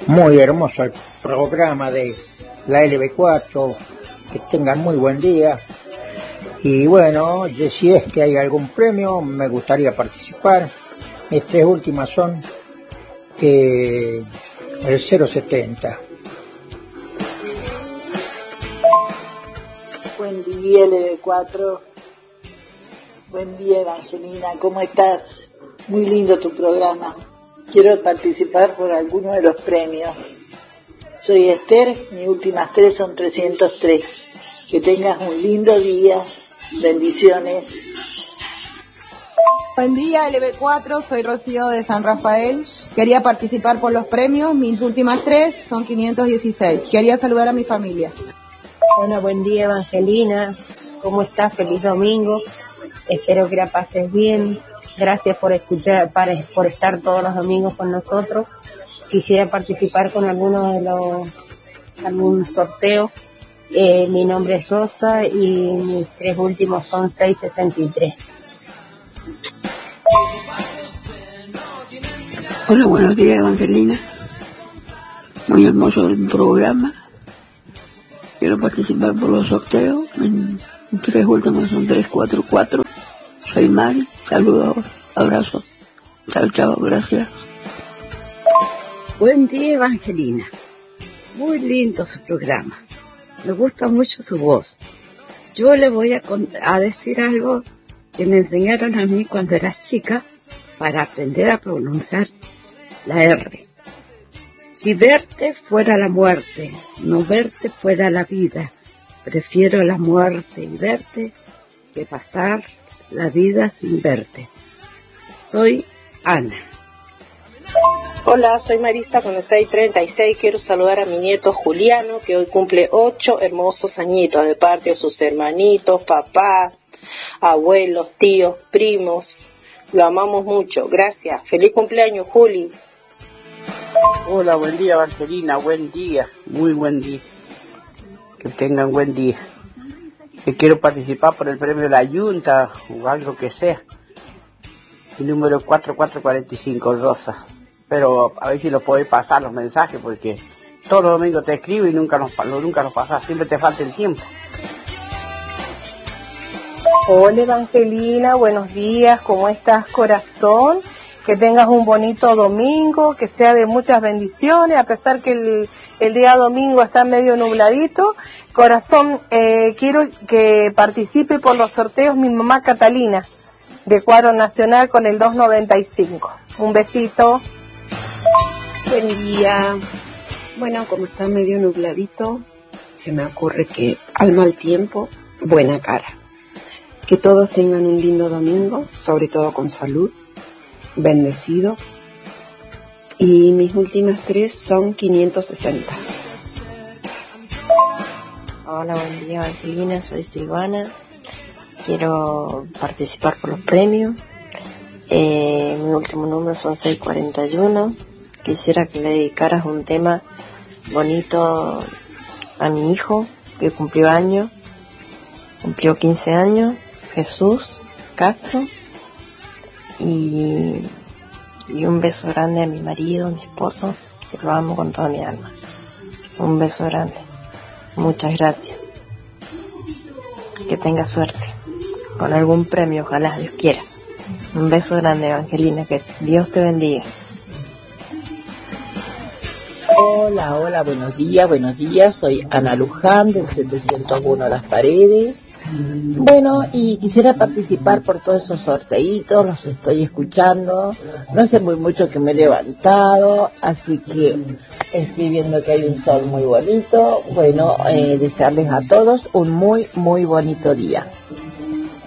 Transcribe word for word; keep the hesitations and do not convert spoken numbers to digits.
Muy hermoso el programa de la L B cuatro, que tengan muy buen día. Y bueno, si es que hay algún premio, me gustaría participar. Mis tres últimas son eh, el cero setenta. Buen día, L B cuatro. Buen día, Evangelina. ¿Cómo estás? Muy lindo tu programa. Quiero participar por alguno de los premios. Soy Esther, mis últimas tres son trescientos tres. Que tengas un lindo día. Bendiciones. Buen día, L B cuatro. Soy Rocío de San Rafael. Quería participar por los premios. Mis últimas tres son quinientos dieciséis. Quería saludar a mi familia. Bueno, buen día, Evangelina. ¿Cómo estás? Feliz domingo. Espero que la pases bien. Gracias por escuchar, para, por estar todos los domingos con nosotros. Quisiera participar con alguno de los, algún sorteo. Eh, mi nombre es Rosa y mis tres últimos son seiscientos sesenta y tres. Hola, buenos días, Evangelina. Muy hermoso el programa. Quiero participar por los sorteos. Mis tres últimos son tres cuatro cuatro. Soy Mari. Saludos, abrazo. Chao, chao, gracias. Buen día, Evangelina. Muy lindo su programa. Me gusta mucho su voz. Yo le voy a, a decir algo que me enseñaron a mí cuando era chica para aprender a pronunciar la R. Si verte fuera la muerte, no verte fuera la vida. Prefiero la muerte y verte que pasar la vida sin verte. Soy Ana. Hola, soy Marisa con el seis treinta y seis. Quiero saludar a mi nieto Juliano, que hoy cumple ocho hermosos añitos, de parte de sus hermanitos, papás, abuelos, tíos, primos. Lo amamos mucho. Gracias. Feliz cumpleaños, Juli. Hola, buen día, Evangelina. Buen día. Muy buen día. Que tengan buen día. Que quiero participar por el premio de la Junta o algo que sea. El número cuatro cuatro cuatro cinco, Rosa. Pero a ver si lo podéis pasar los mensajes, porque todos los domingos te escribo y nunca nos, nunca nos pasas. Siempre te falta el tiempo. Hola, Evangelina. Buenos días. ¿Cómo estás, corazón? Que tengas un bonito domingo, que sea de muchas bendiciones, a pesar que el, el día domingo está medio nubladito. Corazón, eh, quiero que participe por los sorteos mi mamá Catalina, de Cuadro Nacional con el dos noventa y cinco. Un besito. Buen día. Bueno, como está medio nubladito, se me ocurre que al mal tiempo, buena cara. Que todos tengan un lindo domingo, sobre todo con salud. Bendecido. Y mis últimas tres son quinientos sesenta. Hola, buen día, Evangelina. Soy Silvana. Quiero participar por los premios. Eh, mi último número son seis cuarenta y uno. Quisiera que le dedicaras un tema bonito a mi hijo, que cumplió años. Cumplió quince años. Jesús Castro. Y, y un beso grande a mi marido, mi esposo, que lo amo con toda mi alma. Un beso grande. Muchas gracias. Que tenga suerte con algún premio, ojalá Dios quiera. Un beso grande, Evangelina, que Dios te bendiga. Hola, hola, buenos días, buenos días. Soy Ana Luján del setecientos uno Las Paredes. Bueno, y quisiera participar por todos esos sorteitos, los estoy escuchando. No hace muy mucho que me he levantado, así que estoy viendo que hay un sol muy bonito. Bueno, eh, desearles a todos un muy, muy bonito día.